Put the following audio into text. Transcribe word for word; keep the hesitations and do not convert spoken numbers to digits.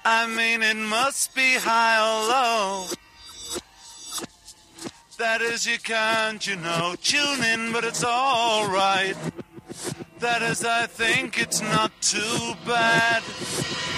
I mean, it must be high or low. That is, you can't, you know, tune in, but it's alright. That is, I think it's not too bad.